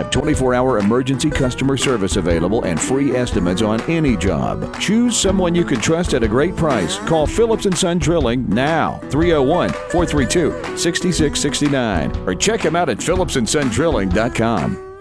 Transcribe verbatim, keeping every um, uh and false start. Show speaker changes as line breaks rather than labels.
have twenty-four hour emergency customer service available and free estimates on any job. Choose someone you can trust at a great price. Call Phillips and Son Drilling now, three oh one, four three two, six six six nine, or check them out at phillips and son drilling dot com.